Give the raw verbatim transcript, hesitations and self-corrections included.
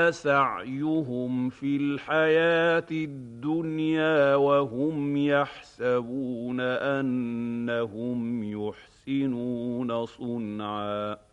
سعيهم في الحياة الدنيا وهم يحسبون أنهم يحسنون صنعا